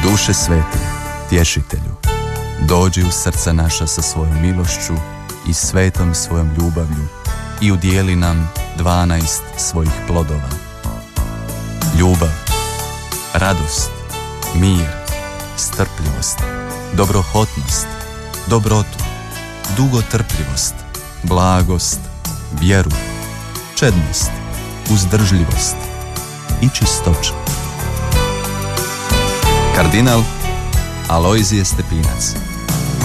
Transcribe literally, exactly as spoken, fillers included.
Duše svete, tješitelju, dođi u srca naša sa svojom milošću i svetom svojom ljubavlju i udijeli nam dvanaest svojih plodova. Ljubav, radost, mir, strpljivost, dobrohotnost, dobrotu, dugotrpljivost, blagost, vjeru, čednost, uzdržljivost i čistoću. Kardinal Alojzije Stepinac.